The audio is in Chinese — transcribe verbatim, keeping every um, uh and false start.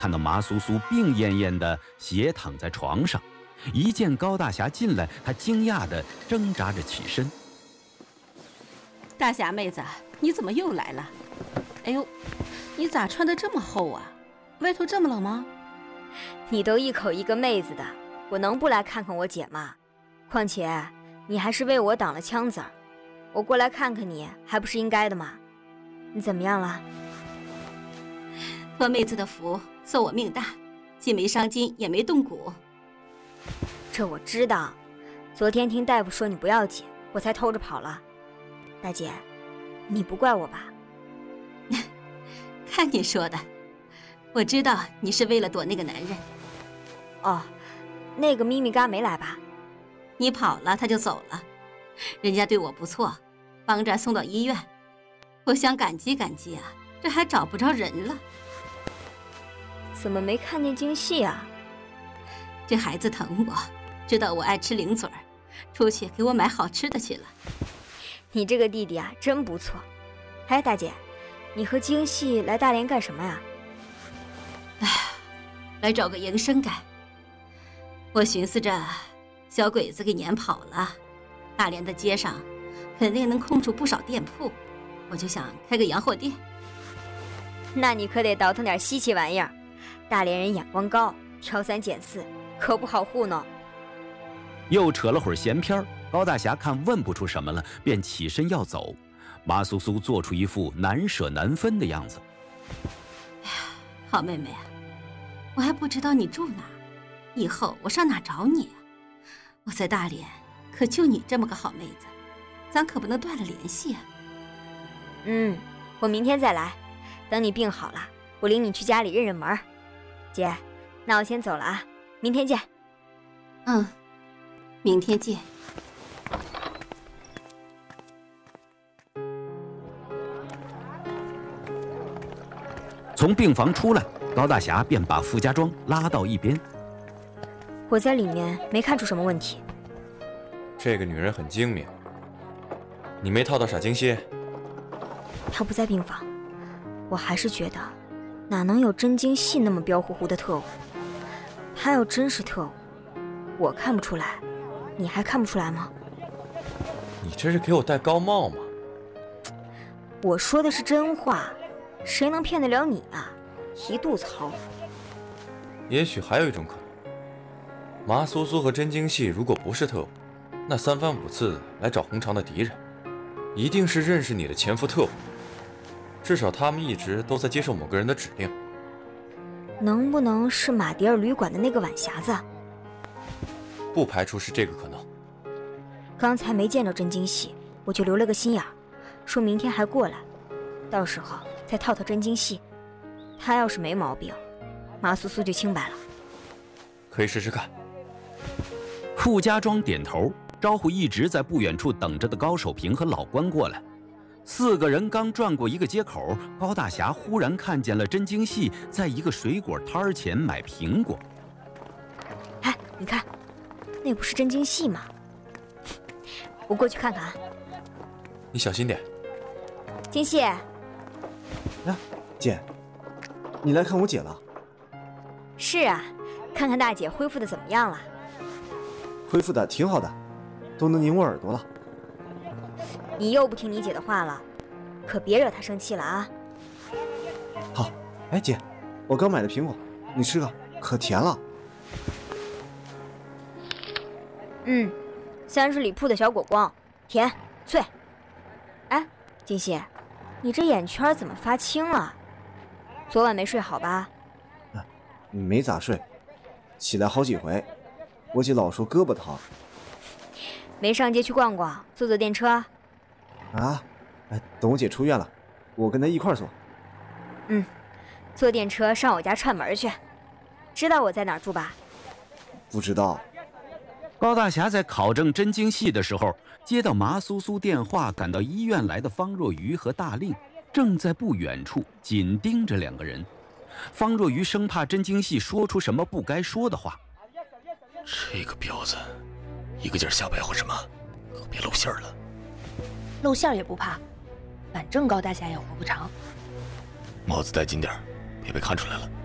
看到麻苏苏病恹恹地斜躺在床上，一见高大侠进来，他惊讶地挣扎着起身。 大侠妹子，你怎么又来了？哎呦，你咋穿得这么厚啊？外头这么冷吗？ 你都一口一个妹子的，我能不来看看我姐吗？况且你还是为我挡了枪子儿，我过来看看你还不是应该的吗？你怎么样了？ 托妹子的福，算我命大，既没伤筋也没动骨。 这我知道，昨天听大夫说你不要紧，我才偷着跑了。大姐，你不怪我吧？ 看你说的，我知道你是为了躲那个男人。 哦，那个咪咪嘎没来吧？ 你跑了他就走了，人家对我不错，帮着送到医院，我想感激感激啊，这还找不着人了。 怎么没看见京戏啊？ 这孩子疼我，知道我爱吃零嘴儿，出去给我买好吃的去了。 你这个弟弟啊，真不错。哎，大姐，你和京戏来大连干什么呀？ 哎，来找个营生干。我寻思着，小鬼子给撵跑了，大连的街上肯定能空出不少店铺，我就想开个洋货店。 那你可得倒腾点稀奇玩意儿，大连人眼光高，挑三拣四，可不好糊弄。 又扯了会儿闲篇，高大侠看问不出什么了，便起身要走。麻苏苏做出一副难舍难分的样子。 哎呀，好妹妹啊，我还不知道你住哪，以后我上哪找你啊？我在大连可就你这么个好妹子，咱可不能断了联系啊。 嗯，我明天再来，等你病好了，我领你去家里认认门。姐，那我先走了啊，明天见。 嗯，明天见。 从病房出来，高大侠便把傅家庄拉到一边。 我在里面没看出什么问题。 这个女人很精明，你没套到傻京西？ 她不在病房，我还是觉得哪能有真京戏那么彪呼呼的特务？她要真是特务，我看不出来，你还看不出来吗？ 你这是给我戴高帽吗？ 我说的是真话，谁能骗得了你啊？一肚子豪。 也许还有一种可能，麻苏苏和真京戏如果不是特务，那三番五次来找红长的敌人，一定是认识你的前夫特务。至少他们一直都在接受某个人的指令。 能不能是马迭尔旅馆的那个晚匣子？ 不排除是这个可能。 刚才没见着真京戏，我就留了个心眼儿，说明天还过来，到时候再套套真京戏。他要是没毛病，麻苏苏就清白了。 可以试试看。 傅家庄点头，招呼一直在不远处等着的高守平和老关过来。四个人刚转过一个街口，高大侠忽然看见了真京戏在一个水果摊前买苹果。 哎，你看，那不是真京戏吗？我过去看看啊。 你小心点。 京戏。 呀，姐，你来看我姐了？ 是啊，看看大姐恢复的怎么样了。 恢复的挺好的，都能拧我耳朵了。 你又不听你姐的话了，可别惹她生气了啊。 好，哎姐，我刚买的苹果，你吃个，可甜了。 嗯，三十里铺的小果光，甜脆。哎，金熙，你这眼圈怎么发青了？昨晚没睡好吧？ 啊，没咋睡，起来好几回，我姐老说胳膊疼。 没上街去逛逛，坐坐电车？ 啊，哎，等我姐出院了，我跟她一块儿坐。 嗯，坐电车上我家串门去。知道我在哪儿住吧？ 不知道。 高大侠在考证真京戏的时候，接到麻苏苏电话，赶到医院来的方若愚和大令正在不远处紧盯着两个人。方若愚生怕真京戏说出什么不该说的话。 这个婊子，一个劲儿瞎白话什么，可别露馅了。 露馅也不怕，反正高大侠也活不长。 帽子戴紧点，别被看出来了。